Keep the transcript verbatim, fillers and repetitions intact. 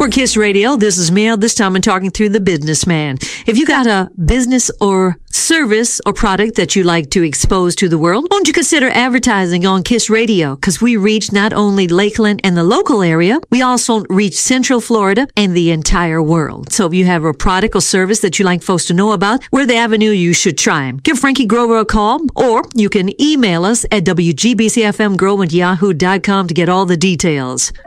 For Kiss Radio, this is Mel. This time I'm talking through the businessman. If you got a business or service or product that you like to expose to the world, won't you consider advertising on Kiss Radio? Because we reach not only Lakeland and the local area, we also reach Central Florida and the entire world. So if you have a product or service that you like folks to know about, we're the avenue you should try. Give Frankie Grover a call, or you can email us at W G B C F M Grow at yahoo dot com to get all the details.